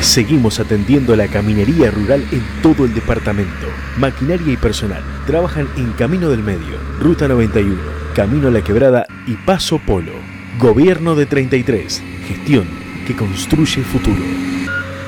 Seguimos atendiendo la caminería rural en todo el departamento. Maquinaria y personal trabajan en Camino del Medio, Ruta 91, Camino a la Quebrada y Paso Polo. Gobierno de 33. Gestión que construye futuro.